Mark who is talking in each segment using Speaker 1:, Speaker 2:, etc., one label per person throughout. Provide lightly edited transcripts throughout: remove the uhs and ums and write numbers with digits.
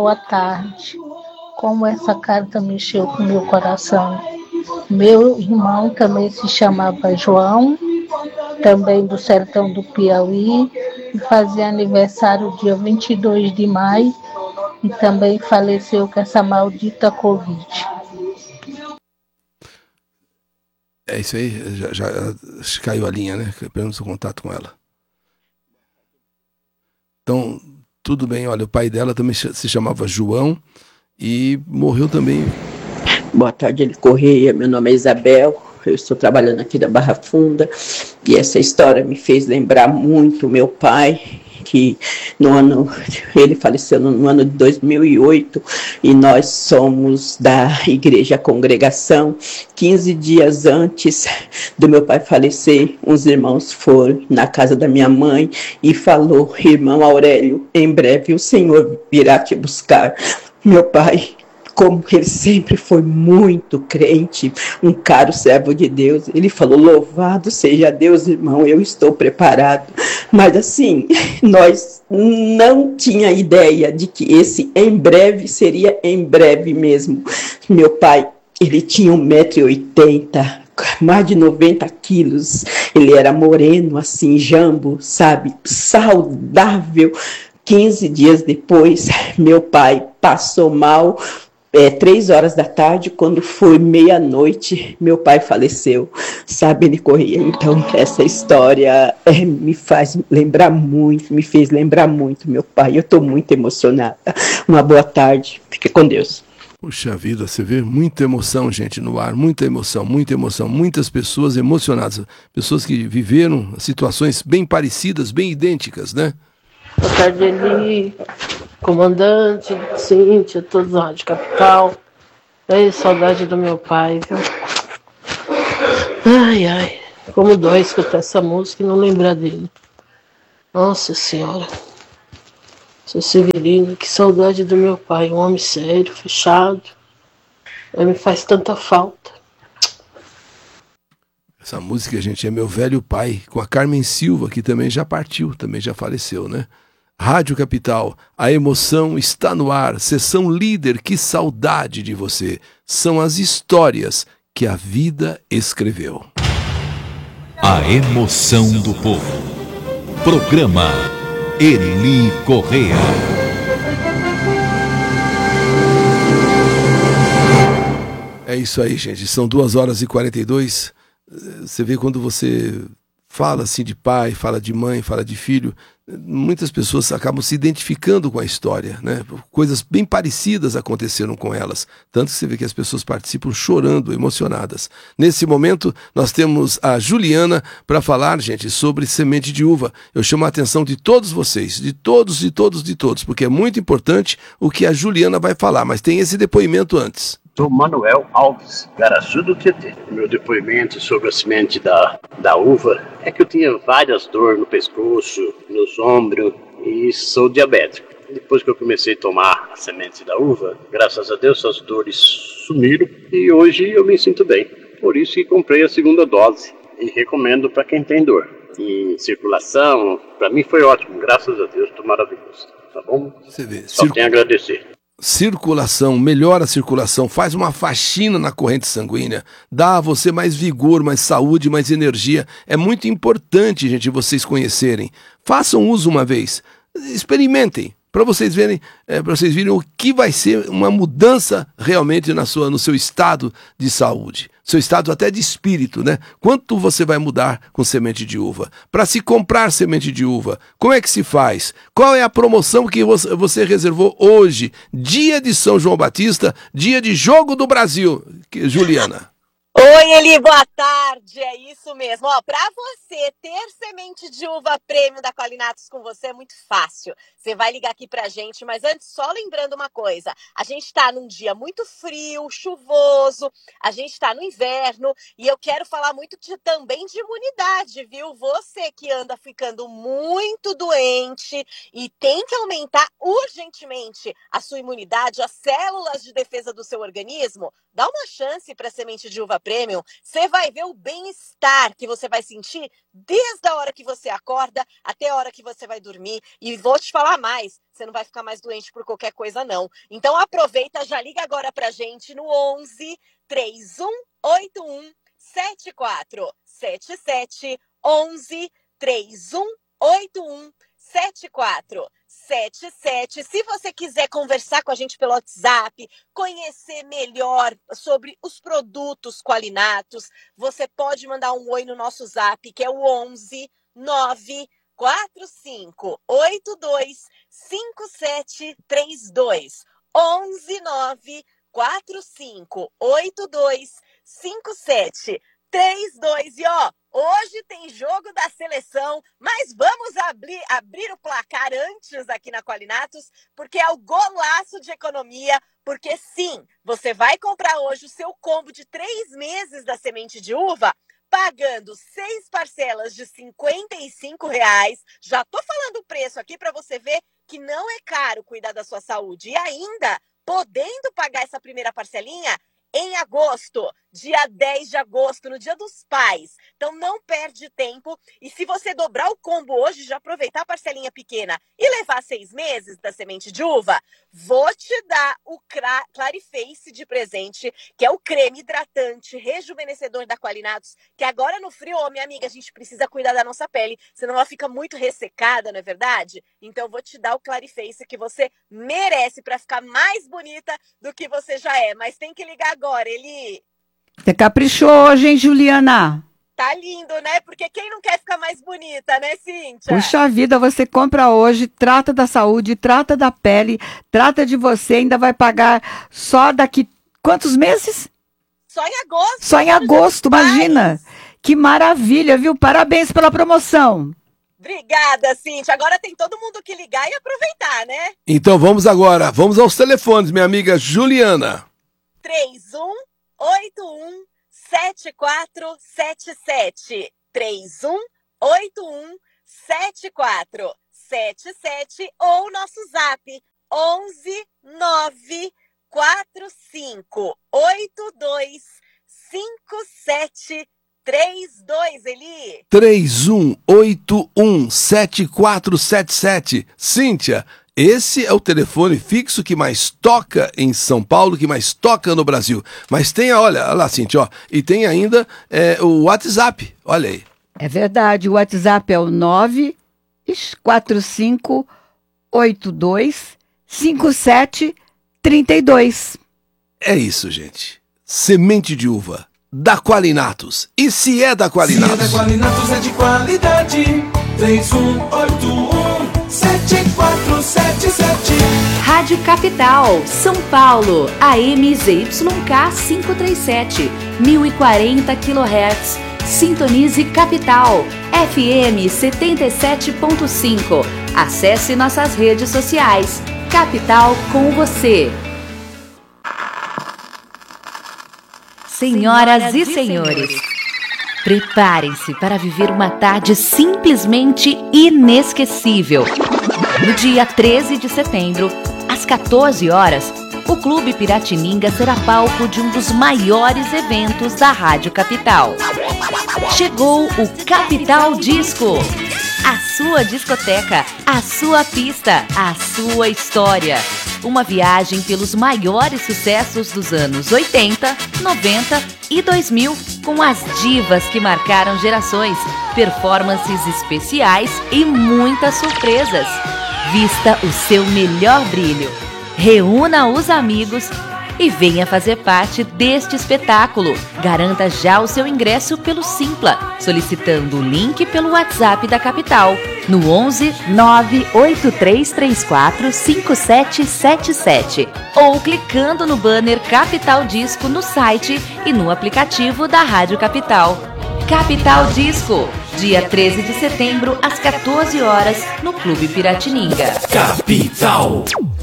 Speaker 1: Boa tarde. Como essa carta mexeu com o meu coração. Meu irmão também se chamava João, também do sertão do Piauí, e fazia aniversário dia 22 de maio, e também faleceu com essa maldita Covid.
Speaker 2: É isso aí, já caiu a linha, né? Perdemos o contato com ela. Então, tudo bem, olha, o pai dela também se chamava João e morreu também.
Speaker 3: Boa tarde, Eli Correia, meu nome é Isabel, eu estou trabalhando aqui da Barra Funda e essa história me fez lembrar muito meu pai, que ele faleceu no ano de 2008 e nós somos da Igreja Congregação. 15 dias antes do meu pai falecer, uns irmãos foram na casa da minha mãe e falou: irmão Aurélio, em breve o Senhor virá te buscar. Meu pai, como ele sempre foi muito crente, um caro servo de Deus, ele falou: louvado seja Deus, irmão, eu estou preparado. Mas assim, nós não tinha ideia de que esse em breve seria em breve mesmo. Meu pai, ele tinha 1,80 m, mais de 90 quilos, ele era moreno, assim, jambo, sabe, saudável. 15 dias depois, meu pai passou mal. 3 horas da tarde, quando foi meia-noite, meu pai faleceu, sabe, ele corria. Então, essa história me faz lembrar muito, me fez lembrar muito meu pai. Eu estou muito emocionada. Uma boa tarde, fique com Deus.
Speaker 2: Puxa vida, você vê muita emoção, gente, no ar, muita emoção, muitas pessoas emocionadas, pessoas que viveram situações bem parecidas, bem idênticas, né?
Speaker 4: Boa tarde, Eli, comandante, Cíntia, todos lá de Capital. Ai, saudade do meu pai, viu? Ai, como dói escutar essa música e não lembrar dele. Nossa Senhora. Seu Severino, que saudade do meu pai, um homem sério, fechado. Ele me faz tanta falta.
Speaker 2: Essa música, gente, é Meu Velho Pai, com a Carmen Silva, que também já partiu, também já faleceu, né? Rádio Capital, a emoção está no ar. Sessão líder, que saudade de você. São as histórias que a vida escreveu.
Speaker 5: A emoção do povo. Programa Eli Correia.
Speaker 2: É isso aí, gente. São 2h42. Você vê quando você fala assim de pai, fala de mãe, fala de filho, muitas pessoas acabam se identificando com a história, né? Coisas bem parecidas aconteceram com elas, tanto que você vê que as pessoas participam chorando, emocionadas. Nesse momento, nós temos a Juliana para falar, gente, sobre semente de uva. Eu chamo a atenção de todos vocês, de todos, porque é muito importante o que a Juliana vai falar, mas tem esse depoimento antes.
Speaker 6: Sou Manuel Alves, Garaçu do Tietê. Meu depoimento sobre a semente da uva é que eu tinha várias dores no pescoço, nos ombros e sou diabético. Depois que eu comecei a tomar a semente da uva, graças a Deus essas dores sumiram e hoje eu me sinto bem. Por isso que comprei a segunda dose e recomendo para quem tem dor. E circulação, para mim foi ótimo, graças a Deus, estou maravilhoso. Tá bom?
Speaker 2: Você vê,
Speaker 6: só tenho a agradecer.
Speaker 2: Circulação, melhora a circulação, faz uma faxina na corrente sanguínea, dá a você mais vigor, mais saúde, mais energia. É muito importante, gente, vocês conhecerem. Façam uso uma vez, experimentem, para vocês verem, para vocês verem o que vai ser uma mudança realmente no seu estado de saúde, seu estado até de espírito, né? Quanto você vai mudar com semente de uva? Para se comprar semente de uva, como é que se faz? Qual é a promoção que você reservou hoje? Dia de São João Batista, dia de Jogo do Brasil. Juliana.
Speaker 7: Oi, Eli, boa tarde, é isso mesmo. Para você ter semente de uva prêmio da Qualinatos com você é muito fácil. Você vai ligar aqui pra gente, mas antes só lembrando uma coisa, a gente tá num dia muito frio, chuvoso, a gente tá no inverno e eu quero falar muito também de imunidade, viu? Você que anda ficando muito doente e tem que aumentar urgentemente a sua imunidade, as células de defesa do seu organismo, dá uma chance para semente de uva Premium, você vai ver o bem-estar que você vai sentir desde a hora que você acorda até a hora que você vai dormir. E vou te falar mais, você não vai ficar mais doente por qualquer coisa, não. Então aproveita, já liga agora pra gente no 11 3181 7477, 11 3181 7477. Se você quiser conversar com a gente pelo WhatsApp, conhecer melhor sobre os produtos Qualinatos, você pode mandar um oi no nosso Zap, que é o 11 945 82 5732. 11 945 82 5732. E hoje tem jogo da seleção, mas vamos abrir o placar antes aqui na Qualinatos, porque é o golaço de economia, porque sim, você vai comprar hoje o seu combo de 3 meses da semente de uva, pagando 6 parcelas de R$55. Já tô falando o preço aqui para você ver que não é caro cuidar da sua saúde. E ainda, podendo pagar essa primeira parcelinha em agosto, dia 10 de agosto, no Dia dos Pais. Então não perde tempo. E se você dobrar o combo hoje, já aproveitar a parcelinha pequena e levar 6 meses da semente de uva, vou te dar o Clariface de presente, que é o creme hidratante, rejuvenescedor da Qualinatos, que agora no frio, minha amiga, a gente precisa cuidar da nossa pele, senão ela fica muito ressecada, não é verdade? Então vou te dar o Clariface que você merece para ficar mais bonita do que você já é. Mas tem que ligar agora, Eli.
Speaker 8: Você caprichou hoje, hein, Juliana?
Speaker 7: Tá lindo, né? Porque quem não quer ficar mais bonita, né, Cíntia?
Speaker 8: Puxa vida, você compra hoje, trata da saúde, trata da pele, trata de você, ainda vai pagar só daqui quantos meses?
Speaker 7: Só em agosto.
Speaker 8: Só em agosto, imagina. Que maravilha, viu? Parabéns pela promoção.
Speaker 7: Obrigada, Cíntia. Agora tem todo mundo que ligar e aproveitar, né?
Speaker 2: Então vamos agora, vamos aos telefones, minha amiga Juliana.
Speaker 7: 3181 7477. 3181 7477 ou nosso Zap 11 945 82 5732, Eli.
Speaker 2: 3181 7477. Cíntia, esse é o telefone fixo que mais toca em São Paulo, que mais toca no Brasil. Mas tem, olha lá, Cíntia, e tem ainda o WhatsApp, olha aí.
Speaker 8: É verdade, o WhatsApp é o 945 82 5732.
Speaker 2: É isso, gente. Semente de uva da Qualinatos. E se é da Qualinatos?
Speaker 9: Se é da Qualinatos, é de qualidade. 3181 7477.
Speaker 10: Rádio Capital, São Paulo, AM ZYK 537, 1040 kHz. Sintonize Capital, FM 77.5. Acesse nossas redes sociais. Capital com você. Senhoras e senhores, preparem-se para viver uma tarde simplesmente inesquecível. No dia 13 de setembro, às 14 horas, o Clube Piratininga será palco de um dos maiores eventos da Rádio Capital. Chegou o Capital Disco. A sua discoteca, a sua pista, a sua história. Uma viagem pelos maiores sucessos dos anos 80, 90 e 2000, com as divas que marcaram gerações, performances especiais e muitas surpresas. Vista o seu melhor brilho. Reúna os amigos e venha fazer parte deste espetáculo. Garanta já o seu ingresso pelo Simpla, solicitando o link pelo WhatsApp da Capital, no 11 98334 5777, ou clicando no banner Capital Disco no site e no aplicativo da Rádio Capital. Capital Disco, dia 13 de setembro, às 14 horas, no Clube Piratininga.
Speaker 9: Capital.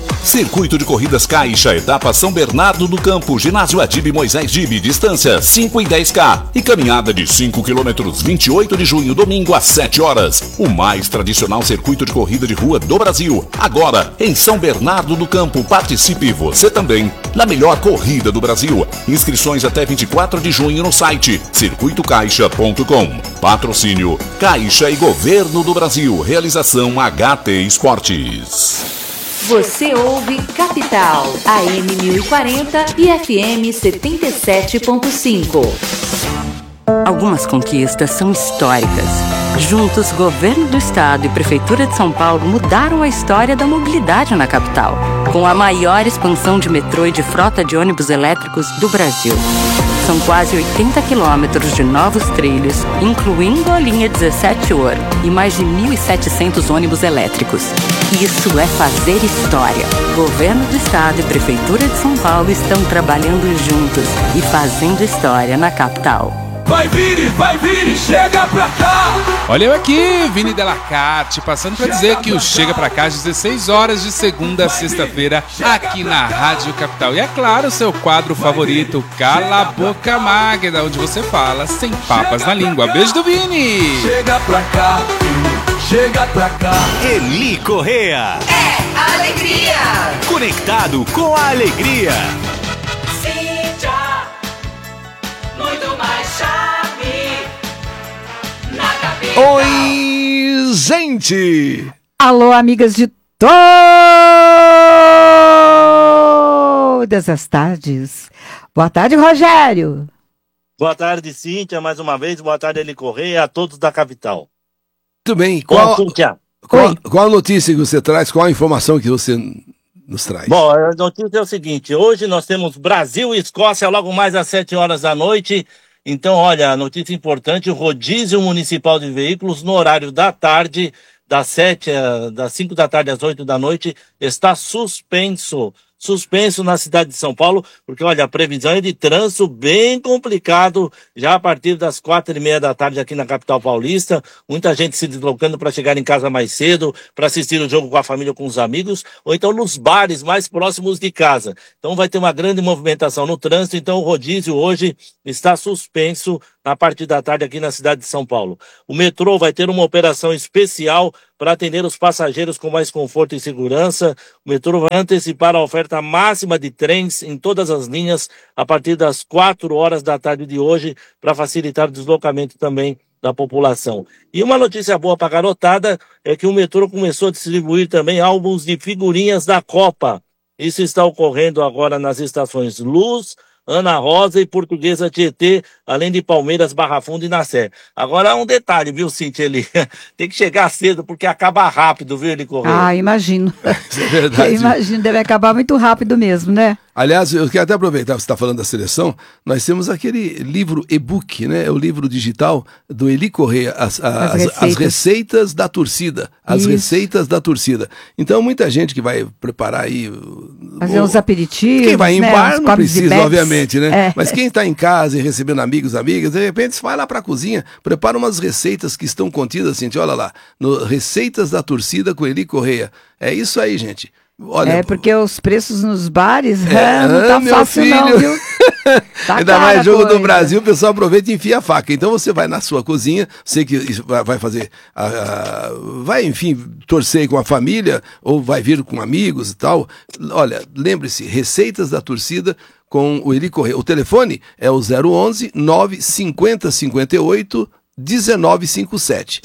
Speaker 5: Circuito de Corridas Caixa, etapa São Bernardo do Campo, ginásio Adib Moisés Dib, distância 5 e 10K. E caminhada de 5 km, 28 de junho, domingo às 7 horas. O mais tradicional circuito de corrida de rua do Brasil. Agora, em São Bernardo do Campo, participe você também na melhor corrida do Brasil. Inscrições até 24 de junho no site circuitocaixa.com. Patrocínio Caixa e Governo do Brasil. Realização HT Esportes.
Speaker 10: Você ouve Capital, AM 1040 e FM 77.5.
Speaker 11: Algumas conquistas são históricas. Juntos, Governo do Estado e Prefeitura de São Paulo mudaram a história da mobilidade na capital, com a maior expansão de metrô e de frota de ônibus elétricos do Brasil. São quase 80 quilômetros de novos trilhos, incluindo a linha 17 Ouro e mais de 1.700 ônibus elétricos. Isso é fazer história. Governo do Estado e Prefeitura de São Paulo estão trabalhando juntos e fazendo história na capital.
Speaker 9: Vai Vini, chega pra cá!
Speaker 12: Olha eu aqui, Vini Delacarte, passando pra dizer que o Chega Pra Cá às 16 horas de segunda a sexta-feira aqui na Rádio Capital. E é claro, seu quadro favorito, Cala a Boca Magda, onde você fala sem papas na língua. Beijo do Vini!
Speaker 9: Chega pra cá, chega pra cá.
Speaker 5: Eli Correa.
Speaker 9: É alegria!
Speaker 5: Conectado com a alegria.
Speaker 9: Cíntia, muito mais chave na cabeça.
Speaker 2: Oi, gente!
Speaker 8: Alô, amigas de todas as tardes. Boa tarde, Rogério.
Speaker 13: Boa tarde, Cíntia, mais uma vez. Boa tarde, Eli Correia, a todos da capital.
Speaker 2: Tudo bem.
Speaker 13: Bom, Cíntia.
Speaker 2: Qual a notícia que você traz? Qual a informação que você nos traz?
Speaker 13: Bom, a notícia é o seguinte. Hoje nós temos Brasil e Escócia logo mais às 7 horas da noite. Então, olha, notícia importante, o rodízio municipal de veículos no horário da tarde, das 5 da tarde às 8 da noite, está suspenso na cidade de São Paulo, porque, olha, a previsão é de trânsito bem complicado, já a partir das 4h30 da tarde aqui na capital paulista, muita gente se deslocando para chegar em casa mais cedo, para assistir o jogo com a família ou com os amigos, ou então nos bares mais próximos de casa. Então vai ter uma grande movimentação no trânsito, então o rodízio hoje está suspenso na parte da tarde aqui na cidade de São Paulo. O metrô vai ter uma operação especial para atender os passageiros com mais conforto e segurança. O metrô vai antecipar a oferta máxima de trens em todas as linhas a partir das 4 horas da tarde de hoje, para facilitar o deslocamento também da população. E uma notícia boa para a garotada é que o metrô começou a distribuir também álbuns de figurinhas da Copa. Isso está ocorrendo agora nas estações Luz, Ana Rosa e Portuguesa Tietê, além de Palmeiras, Barra Funda e Nassé. Agora um detalhe, viu, Cíntia, Eli? Tem que chegar cedo, porque acaba rápido, viu, Eli Correia?
Speaker 8: Ah, imagino.
Speaker 2: Isso é verdade.
Speaker 8: Eu imagino, deve acabar muito rápido mesmo, né?
Speaker 2: Aliás, eu quero até aproveitar que você está falando da seleção, nós temos aquele livro e-book, né? É o livro digital do Eli Correia, as receitas da torcida. As receitas da torcida. Então, muita gente que vai preparar aí...
Speaker 8: Fazer uns aperitivos,
Speaker 2: quem vai em bar
Speaker 8: uns
Speaker 2: não precisa, obviamente, né?
Speaker 8: É.
Speaker 2: Mas quem está em casa e recebendo amigos, amigas, de repente você vai lá para a cozinha, prepara umas receitas que estão contidas, assim, olha lá, no Receitas da Torcida com Eli Correia. É isso aí, gente. Olha,
Speaker 8: porque os preços nos bares não tá fácil
Speaker 2: filho.
Speaker 8: não, viu? Tá
Speaker 2: ainda mais jogo do Brasil, o pessoal aproveita e enfia a faca. Então você vai na sua cozinha, sei que vai fazer, vai, enfim, torcer com a família, ou vai vir com amigos e tal. Olha, lembre-se, Receitas da Torcida com o Eli Correia. O telefone é o 011 950 58 1957.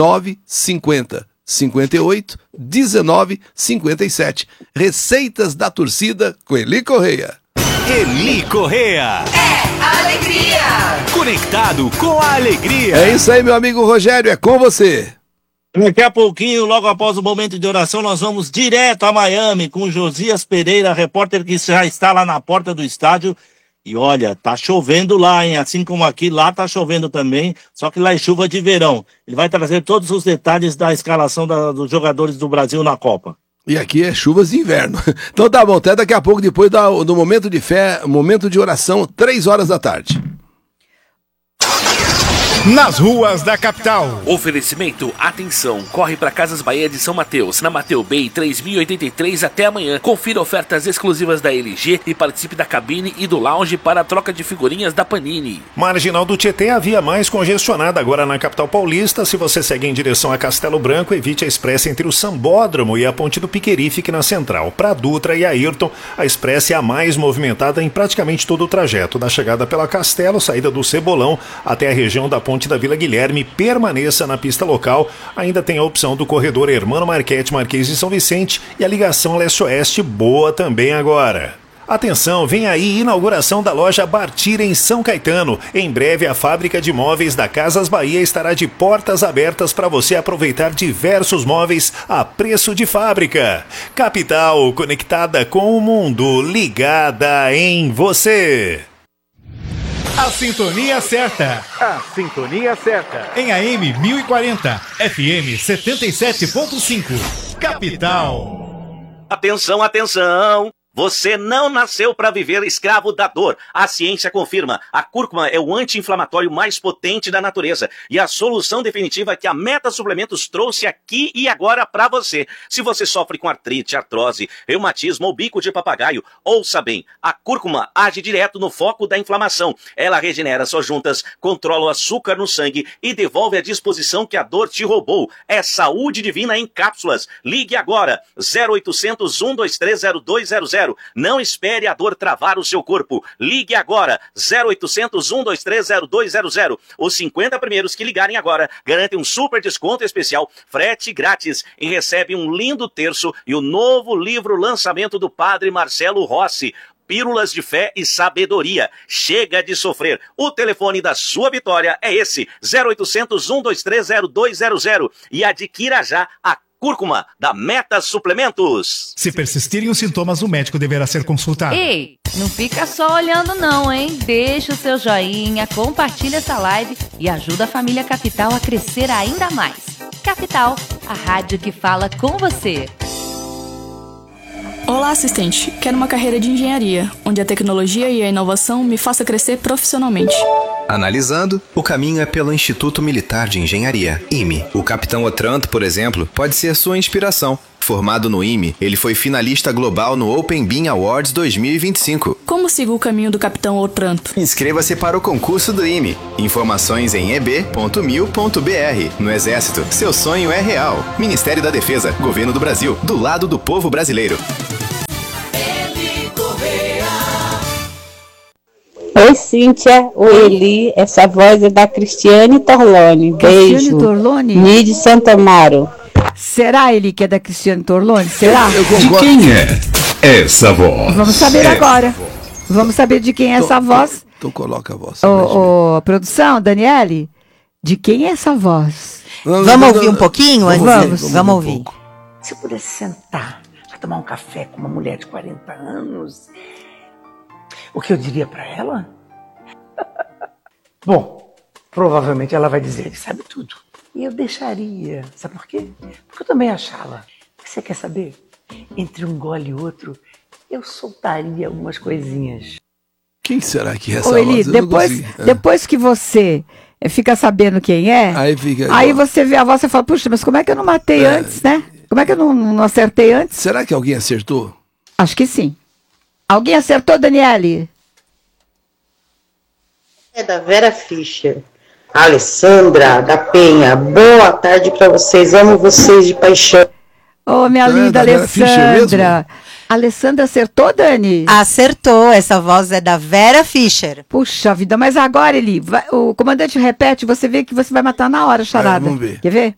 Speaker 2: 950 58 19 57. Receitas da Torcida com Eli Correia.
Speaker 5: Eli Correa.
Speaker 9: É alegria!
Speaker 5: Conectado com a alegria.
Speaker 2: É isso aí, meu amigo Rogério, é com você.
Speaker 13: Daqui a pouquinho, logo após o momento de oração, nós vamos direto a Miami com o Josias Pereira, repórter que já está lá na porta do estádio. E olha, tá chovendo lá, hein? Assim como aqui, lá tá chovendo também, só que lá é chuva de verão. Ele vai trazer todos os detalhes da escalação dos jogadores do Brasil na Copa.
Speaker 2: E aqui é chuvas de inverno. Então tá bom, até daqui a pouco, depois do momento de fé, momento de oração, 3 horas da tarde.
Speaker 14: nas ruas da capital.
Speaker 15: Oferecimento, atenção, corre para Casas Bahia de São Mateus, na Mateu Bay 3083 até amanhã. Confira ofertas exclusivas da LG e participe da cabine e do lounge para a troca de figurinhas da Panini.
Speaker 14: Marginal do Tietê, a via mais congestionada agora na capital paulista. Se você segue em direção a Castelo Branco, evite a expressa entre o Sambódromo e a Ponte do Piqueri, fique na Central. Para Dutra e Ayrton, a expressa é a mais movimentada em praticamente todo o trajeto, da chegada pela Castelo, saída do Cebolão até a região da Ponte da Vila Guilherme. Permaneça na pista local. Ainda tem a opção do corredor Hermano Marchetti, Marquês de São Vicente, e a ligação leste-oeste boa também agora. Atenção, vem aí inauguração da loja Bartira em São Caetano. Em breve a fábrica de móveis da Casas Bahia estará de portas abertas para você aproveitar diversos móveis a preço de fábrica. Capital, conectada com o mundo, ligada em você.
Speaker 16: A sintonia certa.
Speaker 17: A sintonia certa.
Speaker 16: Em AM 1040, FM 77.5. Capital.
Speaker 18: Atenção, atenção. Você não nasceu para viver escravo da dor. A ciência confirma. A cúrcuma é o anti-inflamatório mais potente da natureza e a solução definitiva que a Meta Suplementos trouxe aqui e agora para você. Se você sofre com artrite, artrose, reumatismo ou bico de papagaio, ouça bem. A cúrcuma age direto no foco da inflamação. Ela regenera suas juntas, controla o açúcar no sangue e devolve a disposição que a dor te roubou. É saúde divina em cápsulas. Ligue agora. 0800 123 0200. Não espere a dor travar o seu corpo. Ligue agora. 0800 123 0200. Os 50 primeiros que ligarem agora garantem um super desconto especial, frete grátis e recebem um lindo terço e o novo livro lançamento do Padre Marcelo Rossi. Pílulas de Fé e Sabedoria. Chega de sofrer. O telefone da sua vitória é esse. 0800 123 0200. E adquira já a cúrcuma da Meta Suplementos.
Speaker 16: Se persistirem os sintomas, o médico deverá ser consultado.
Speaker 10: Ei, não fica só olhando não, hein? Deixa o seu joinha, compartilha essa live e ajuda a família Capital a crescer ainda mais. Capital, a rádio que fala com você.
Speaker 19: Olá, assistente. Quero uma carreira de engenharia, onde a tecnologia e a inovação me façam crescer profissionalmente.
Speaker 20: Analisando, o caminho é pelo Instituto Militar de Engenharia, IME. O Capitão Otranto, por exemplo, pode ser sua inspiração. Formado no IME, ele foi finalista global no Open Bean Awards 2025.
Speaker 19: Como sigo o caminho do Capitão Otranto?
Speaker 20: Inscreva-se para o concurso do IME. Informações em eb.mil.br. No Exército, seu sonho é real. Ministério da Defesa, Governo do Brasil, do lado do povo brasileiro.
Speaker 21: Oi, Cíntia, o Eli, essa voz é da Cristiane Torlone. Beijo.
Speaker 8: Cristiane Torlone?
Speaker 21: Nide Santo Amaro.
Speaker 8: Será, Eli, que é da Cristiane Torlone? Será?
Speaker 5: De quem é essa voz?
Speaker 8: Vamos saber agora. Vamos saber de quem é essa voz.
Speaker 2: Então coloca a voz.
Speaker 8: Produção, Daniele, de quem é essa voz?
Speaker 22: Vamos ouvir um pouquinho? Vamos ouvir.
Speaker 23: Se eu pudesse sentar para tomar um café com uma mulher de 40 anos, o que eu diria para ela? Bom, provavelmente ela vai dizer que sabe tudo. E eu deixaria. Sabe por quê? Porque eu também achava. Você quer saber? Entre um gole e outro, eu soltaria algumas coisinhas.
Speaker 2: Quem será que é essa
Speaker 8: Ô, Eli,
Speaker 2: voz?
Speaker 8: depois que você fica sabendo quem é, aí você vê a voz e fala, puxa, mas como é que eu não matei antes, né? Como é que eu não acertei antes?
Speaker 2: Será que alguém acertou?
Speaker 8: Acho que sim. Alguém acertou, Daniele?
Speaker 24: É da Vera Fischer. Alessandra da Penha, boa tarde para vocês, amo vocês de paixão.
Speaker 8: Ô, minha linda Alessandra. Alessandra acertou, Dani?
Speaker 22: Acertou, essa voz é da Vera Fischer.
Speaker 8: Puxa vida, mas agora, Eli, o comandante repete, você vê que você vai matar na hora a charada.
Speaker 2: Vamos ver.
Speaker 8: Quer ver?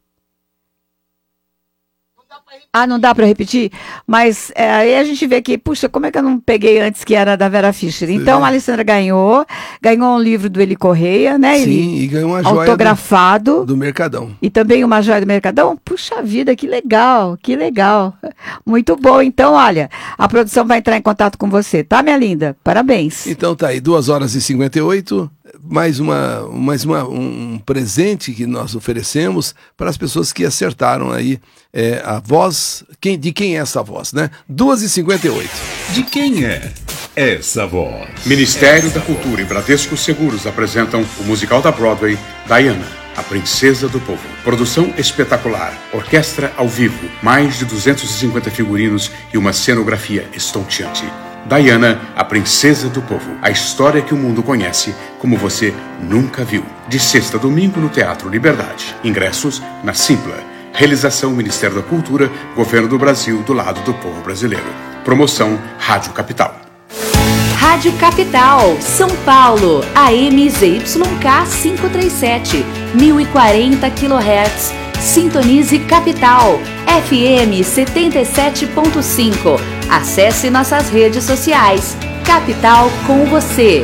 Speaker 8: Não dá para repetir? Mas aí a gente vê que, puxa, como é que eu não peguei antes que era da Vera Fischer? Então, a Alessandra ganhou um livro do Eli Correia, né?
Speaker 2: Sim, e ganhou uma joia
Speaker 8: autografado.
Speaker 2: Do Mercadão.
Speaker 8: E também uma joia do Mercadão. Puxa vida, que legal, que legal. Muito bom. Então, olha, a produção vai entrar em contato com você, tá, minha linda? Parabéns.
Speaker 2: Então tá aí, 2h58. Mais um presente que nós oferecemos para as pessoas que acertaram aí a voz. De quem é essa voz, né? 2h58.
Speaker 5: De quem é essa voz.
Speaker 1: Ministério da Cultura e Bradesco Seguros apresentam o musical da Broadway, Diana, a Princesa do Povo. Produção espetacular, orquestra ao vivo, mais de 250 figurinos e uma cenografia estonteante. Diana, a Princesa do Povo. A história que o mundo conhece como você nunca viu. De sexta a domingo no Teatro Liberdade. Ingressos na Simpla. Realização Ministério da Cultura, Governo do Brasil, do lado do povo brasileiro. Promoção Rádio Capital.
Speaker 10: Rádio Capital, São Paulo, AM ZYK 537, 1040 kHz. Sintonize Capital, FM 77.5. Acesse nossas redes sociais. Capital com você.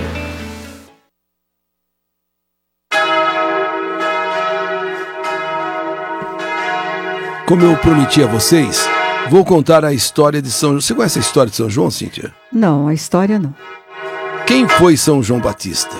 Speaker 2: Como eu prometi a vocês, vou contar a história de São João. Você conhece a história de São João, Cíntia?
Speaker 8: Não, a história não.
Speaker 2: Quem foi São João Batista?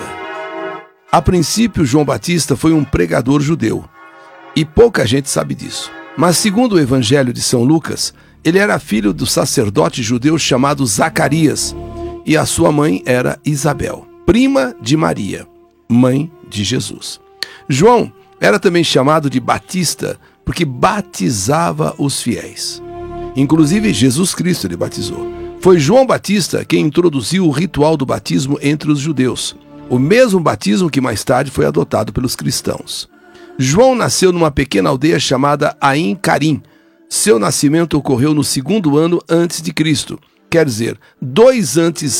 Speaker 2: A princípio, João Batista foi um pregador judeu. E pouca gente sabe disso. Mas segundo o Evangelho de São Lucas, ele era filho do sacerdote judeu chamado Zacarias. E a sua mãe era Isabel, prima de Maria, mãe de Jesus. João era também chamado de Batista, porque batizava os fiéis. Inclusive, Jesus Cristo ele batizou. Foi João Batista quem introduziu o ritual do batismo entre os judeus, o mesmo batismo que mais tarde foi adotado pelos cristãos. João nasceu numa pequena aldeia chamada Ain Carim. Seu nascimento ocorreu no 2º ano antes de Cristo, quer dizer, 2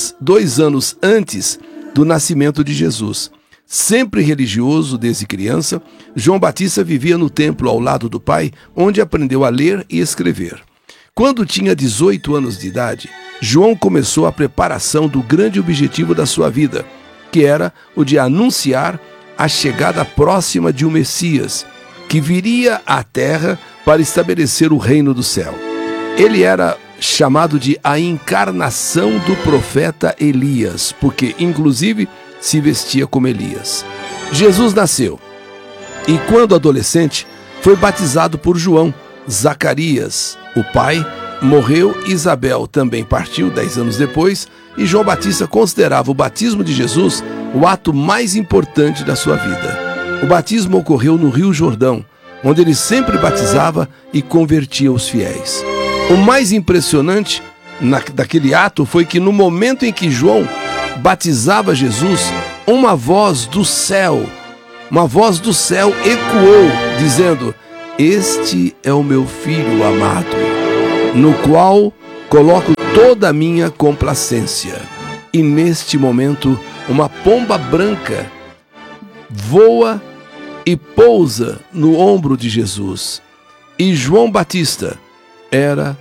Speaker 2: anos antes do nascimento de Jesus. Sempre religioso desde criança, João Batista vivia no templo ao lado do pai, onde aprendeu a ler e escrever. Quando tinha 18 anos de idade, João começou a preparação do grande objetivo da sua vida, que era o de anunciar a chegada próxima de um Messias, que viria à terra para estabelecer o reino do céu. Ele era chamado de a encarnação do profeta Elias, porque, inclusive, se vestia como Elias. Jesus nasceu e, quando adolescente, foi batizado por João. Zacarias, o pai, morreu, Isabel também partiu 10 anos depois, e João Batista considerava o batismo de Jesus o ato mais importante da sua vida. O batismo ocorreu no Rio Jordão, onde ele sempre batizava e convertia os fiéis. O mais impressionante daquele ato foi que no momento em que João batizava Jesus, uma voz do céu ecoou, dizendo: "Este é o meu filho amado, no qual coloco toda a minha complacência." E neste momento, uma pomba branca voa e pousa no ombro de Jesus. E João Batista era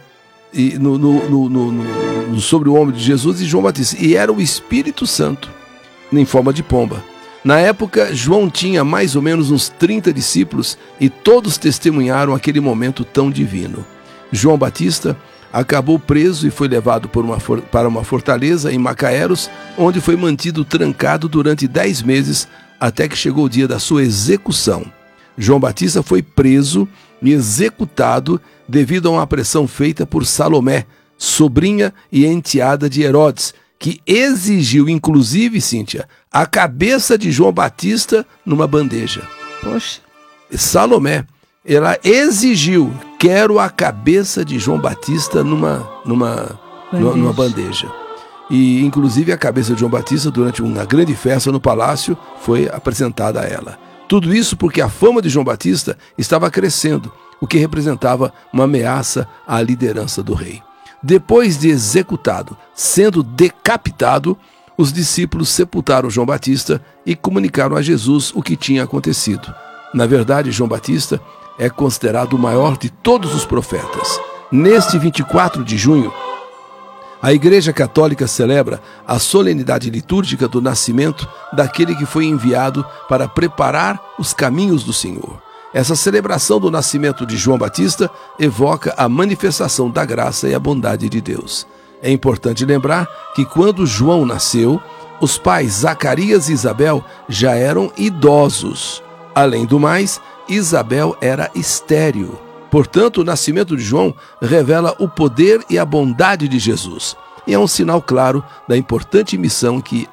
Speaker 2: sobre o ombro de Jesus, e João Batista, e era o Espírito Santo em forma de pomba. Na época, João tinha mais ou menos uns 30 discípulos e todos testemunharam aquele momento tão divino. João Batista acabou preso e foi levado para uma fortaleza em Macaeros, onde foi mantido trancado durante 10 meses até que chegou o dia da sua execução. João Batista foi preso e executado devido a uma pressão feita por Salomé, sobrinha e enteada de Herodes, que exigiu, inclusive, Cíntia, a cabeça de João Batista numa bandeja.
Speaker 8: Poxa.
Speaker 2: Salomé, ela exigiu: quero a cabeça de João Batista numa bandeja. E, inclusive, a cabeça de João Batista, durante uma grande festa no palácio, foi apresentada a ela. Tudo isso porque a fama de João Batista estava crescendo, o que representava uma ameaça à liderança do rei. Depois de executado, sendo decapitado, os discípulos sepultaram João Batista e comunicaram a Jesus o que tinha acontecido. Na verdade, João Batista é considerado o maior de todos os profetas. Neste 24 de junho, a Igreja Católica celebra a solenidade litúrgica do nascimento daquele que foi enviado para preparar os caminhos do Senhor. Essa celebração do nascimento de João Batista evoca a manifestação da graça e a bondade de Deus. É importante lembrar que quando João nasceu, os pais Zacarias e Isabel já eram idosos. Além do mais, Isabel era estéril. Portanto, o nascimento de João revela o poder e a bondade de Jesus. E é um sinal claro da importante missão que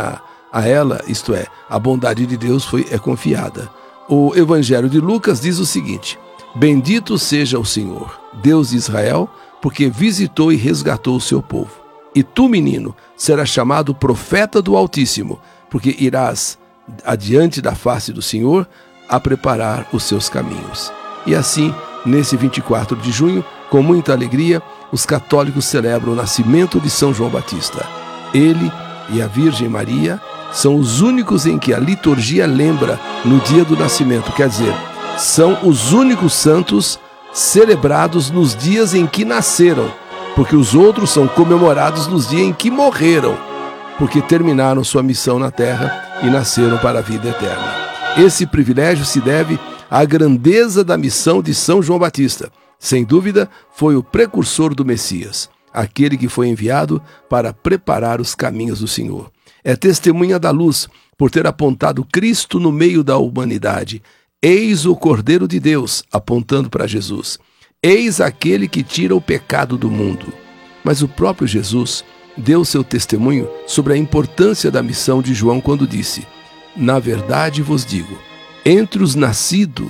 Speaker 2: a ela, isto é, a bondade de Deus, é confiada. O Evangelho de Lucas diz o seguinte: bendito seja o Senhor, Deus de Israel, porque visitou e resgatou o seu povo. E tu, menino, serás chamado profeta do Altíssimo, porque irás adiante da face do Senhor a preparar os seus caminhos. E assim, nesse 24 de junho, com muita alegria, os católicos celebram o nascimento de São João Batista. Ele e a Virgem Maria são os únicos em que a liturgia lembra no dia do nascimento, quer dizer, são os únicos santos celebrados nos dias em que nasceram, porque os outros são comemorados nos dias em que morreram, porque terminaram sua missão na terra e nasceram para a vida eterna. Esse privilégio se deve à grandeza da missão de São João Batista. Sem dúvida, foi o precursor do Messias, aquele que foi enviado para preparar os caminhos do Senhor. É testemunha da luz por ter apontado Cristo no meio da humanidade. Eis o Cordeiro de Deus, apontando para Jesus. Eis aquele que tira o pecado do mundo. Mas o próprio Jesus deu seu testemunho sobre a importância da missão de João quando disse: na verdade vos digo, entre os nascidos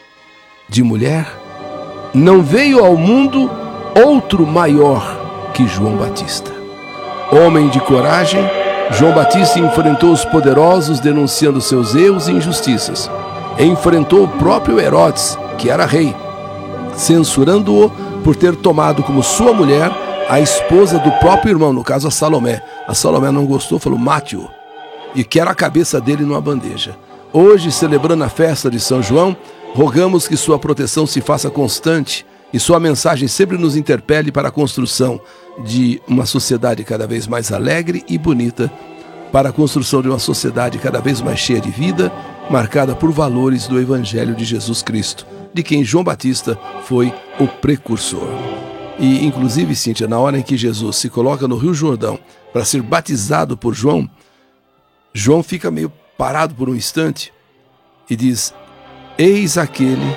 Speaker 2: de mulher, não veio ao mundo outro maior que João Batista. Homem de coragem, João Batista enfrentou os poderosos denunciando seus erros e injustiças. Enfrentou o próprio Herodes, que era rei, censurando-o por ter tomado como sua mulher a esposa do próprio irmão, no caso a Salomé. A Salomé não gostou, falou: mate-o, e quer a cabeça dele numa bandeja. Hoje, celebrando a festa de São João, rogamos que sua proteção se faça constante e sua mensagem sempre nos interpele para a construção de uma sociedade cada vez mais alegre e bonita, para a construção de uma sociedade cada vez mais cheia de vida, marcada por valores do Evangelho de Jesus Cristo, de quem João Batista foi o precursor. E, inclusive, Cíntia, na hora em que Jesus se coloca no Rio Jordão para ser batizado por João, João fica meio parado por um instante e diz: eis aquele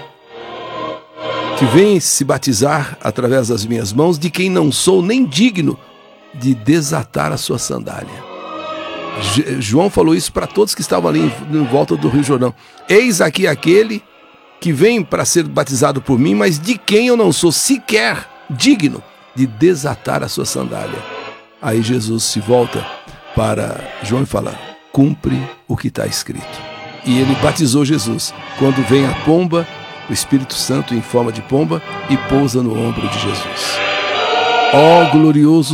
Speaker 2: que vem se batizar através das minhas mãos, de quem não sou nem digno de desatar a sua sandália. João falou isso para todos que estavam ali em volta do Rio Jordão. Eis aqui aquele que vem para ser batizado por mim, mas de quem eu não sou sequer digno de desatar a sua sandália. Aí Jesus se volta para João e fala: cumpre o que está escrito. E ele batizou Jesus. Quando vem a pomba, o Espírito Santo em forma de pomba, e pousa no ombro de Jesus. Ó glorioso